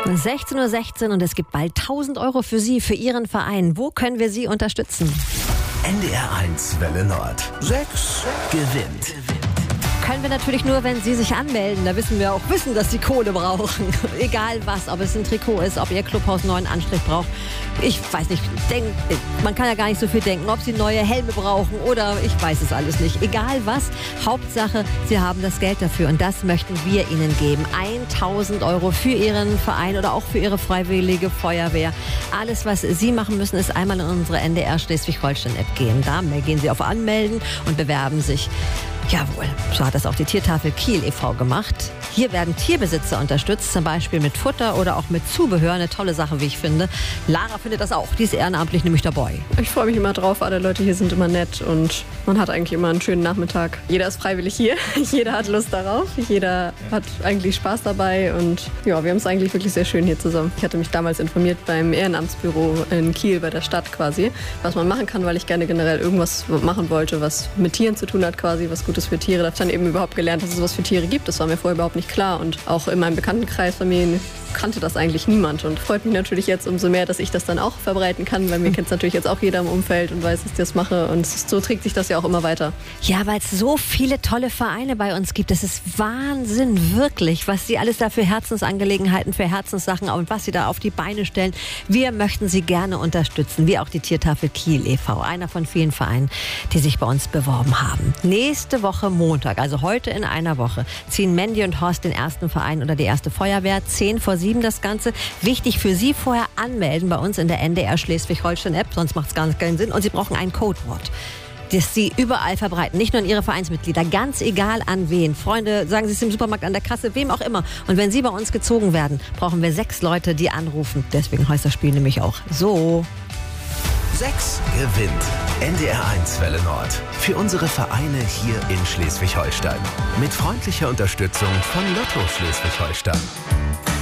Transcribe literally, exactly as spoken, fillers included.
sechzehn Uhr sechzehn und es gibt bald tausend Euro für Sie, für Ihren Verein. Wo können wir Sie unterstützen? N D R eins Welle Nord. Sechs gewinnt. Können wir natürlich nur, wenn Sie sich anmelden. Da wissen wir auch, wissen, dass Sie Kohle brauchen. Egal was, ob es ein Trikot ist, ob Ihr Clubhaus einen neuen Anstrich braucht. Ich weiß nicht, denk, man kann ja gar nicht so viel denken, ob Sie neue Helme brauchen oder ich weiß es alles nicht. Egal was, Hauptsache, Sie haben das Geld dafür und das möchten wir Ihnen geben. tausend Euro für Ihren Verein oder auch für Ihre freiwillige Feuerwehr. Alles, was Sie machen müssen, ist einmal in unsere N D R Schleswig-Holstein-App gehen. Da gehen Sie auf Anmelden und bewerben sich. Jawohl, so hat das auch die Tiertafel Kiel e V gemacht. Hier werden Tierbesitzer unterstützt, zum Beispiel mit Futter oder auch mit Zubehör. Eine tolle Sache, wie ich finde. Lara findet das auch, die ist ehrenamtlich nämlich dabei. Ich freue mich immer drauf, alle Leute hier sind immer nett und man hat eigentlich immer einen schönen Nachmittag. Jeder ist freiwillig hier, jeder hat Lust darauf, jeder hat eigentlich Spaß dabei und ja, wir haben es eigentlich wirklich sehr schön hier zusammen. Ich hatte mich damals informiert beim Ehrenamtsbüro in Kiel, bei der Stadt quasi, was man machen kann, weil ich gerne generell irgendwas machen wollte, was mit Tieren zu tun hat quasi, was Gutes für Tiere. Da habe ich dann eben überhaupt gelernt, dass es was für Tiere gibt. Das war mir vorher überhaupt nicht klar und auch in meinem Bekanntenkreis, Familien kannte das eigentlich niemand und freut mich natürlich jetzt umso mehr, dass ich das dann auch verbreiten kann, weil mir kennt es natürlich jetzt auch jeder im Umfeld und weiß, dass ich das mache und so trägt sich das ja auch immer weiter. Ja, weil es so viele tolle Vereine bei uns gibt. Das ist Wahnsinn, wirklich, was Sie alles da für Herzensangelegenheiten, für Herzenssachen und was Sie da auf die Beine stellen. Wir möchten Sie gerne unterstützen, wie auch die Tiertafel Kiel e V, einer von vielen Vereinen, die sich bei uns beworben haben. Nächste Woche Montag, also heute in einer Woche, ziehen Mandy und Horst den ersten Verein oder die erste Feuerwehr. zehn vor sieben das Ganze. Wichtig für Sie vorher anmelden bei uns in der N D R Schleswig-Holstein-App, sonst macht es gar keinen Sinn. Und Sie brauchen ein Codewort, das Sie überall verbreiten, nicht nur an Ihre Vereinsmitglieder, ganz egal an wen. Freunde, sagen Sie es im Supermarkt, an der Kasse, wem auch immer. Und wenn Sie bei uns gezogen werden, brauchen wir sechs Leute, die anrufen. Deswegen heißt das Spiel nämlich auch so. Sechs gewinnt. N D R eins Welle Nord. Für unsere Vereine hier in Schleswig-Holstein. Mit freundlicher Unterstützung von Lotto Schleswig-Holstein.